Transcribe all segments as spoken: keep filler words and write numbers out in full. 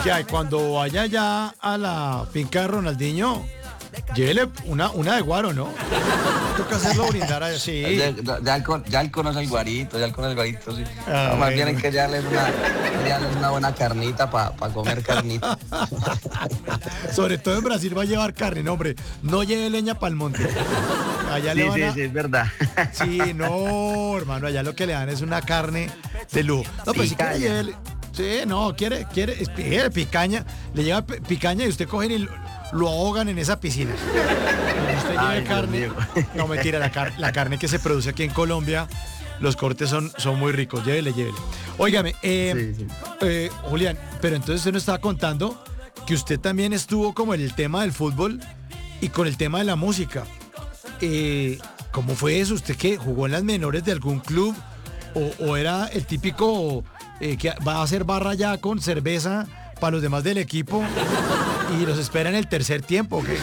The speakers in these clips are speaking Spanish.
que hay cuando vaya ya a la finca de Ronaldinho, llévele una, una de guaro, ¿no? Toca hacerlo brindar a sí. Ya, ya, él, con- ya él conoce el guarito, ya él conoce el guarito, sí. Ah, No, más bien bueno. hay que darles una, darles una buena carnita para pa comer carnita. Sobre todo en Brasil va a llevar carne, no, hombre. No lleve leña para el monte. Allá le Sí, van sí, a... sí, es verdad. Sí, no, hermano, allá lo que le dan es una carne de lujo. No, pues si quiere, Picaña. llévele. Sí, no, quiere, quiere, es- quiere picaña, le lleva pi- picaña y usted cogen y lo, lo ahogan en esa piscina. Cuando usted Ay, lleve Dios carne, mío. no mentira, la, car- la carne que se produce aquí en Colombia, los cortes son, son muy ricos, llévele, llévele. Óigame, eh, Sí, sí. eh, Julián, pero entonces usted nos estaba contando que usted también estuvo como en el tema del fútbol y con el tema de la música. Eh, ¿Cómo fue eso? ¿Usted qué? ¿Jugó en las menores de algún club? ¿O, o era el típico eh, que va a hacer barra ya con cerveza para los demás del equipo y los espera en el tercer tiempo? ¿O qué?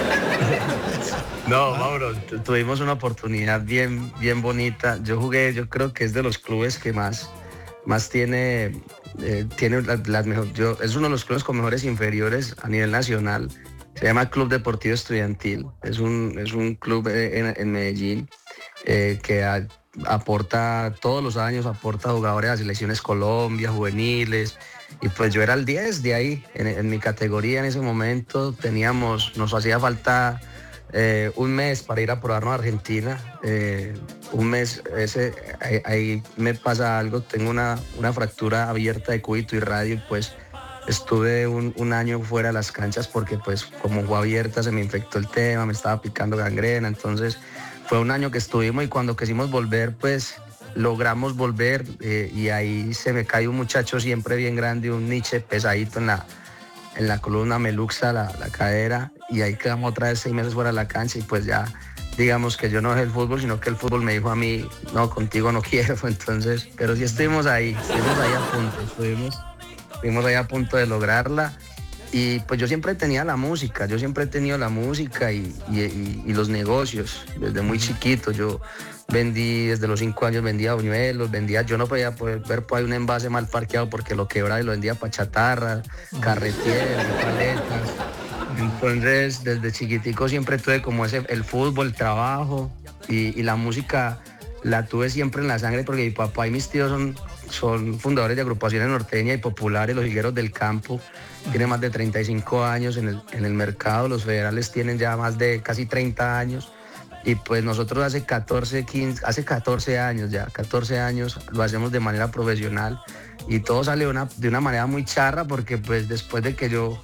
No, Mauro, tu- tuvimos una oportunidad bien, bien bonita. Yo jugué, yo creo que es de los clubes que más, más tiene, eh, tiene las, las mejor- yo, es uno de los clubes con mejores inferiores a nivel nacional. Se llama Club Deportivo Estudiantil. Es un, es un club eh, en, en Medellín eh, que a- aporta todos los años, aporta jugadores a selecciones Colombia, juveniles. Y pues yo era el diez de ahí, en, en mi categoría en ese momento teníamos, nos hacía falta eh, un mes para ir a probarnos a Argentina. Eh, un mes, ese, ahí, ahí me pasa algo, tengo una, una fractura abierta de cúbito y radio y pues estuve un, un año fuera de las canchas porque pues como fue abierta se me infectó el tema, me estaba picando gangrena, entonces fue un año que estuvimos y cuando quisimos volver pues logramos volver eh, y ahí se me cae un muchacho siempre bien grande, un Nietzsche pesadito en la, en la columna, me luxa la, la cadera y ahí quedamos otra vez seis meses fuera de la cancha y pues ya digamos que yo no dejé el fútbol, sino que el fútbol me dijo a mí, no, contigo no quiero, entonces, pero sí estuvimos ahí, estuvimos ahí a punto, estuvimos, estuvimos ahí a punto de lograrla. Y pues yo siempre tenía la música, yo siempre he tenido la música y, y- y- y los negocios, desde muy chiquito. Yo vendí, desde los cinco años vendía buñuelos, vendía, yo no podía poder ver por ahí un envase mal parqueado porque lo quebraba y lo vendía para chatarra, carretier, paletas. Entonces, desde chiquitico siempre tuve como ese, el fútbol, el trabajo y, y la música la tuve siempre en la sangre porque mi papá y mis tíos son, son fundadores de agrupaciones norteñas y populares, los higueros del campo. Tiene más de treinta y cinco años en el, en el mercado, los federales tienen ya más de casi treinta años. Y pues nosotros hace catorce, quince, hace catorce años ya, catorce años lo hacemos de manera profesional y todo sale de una, de una manera muy charra porque pues después de que yo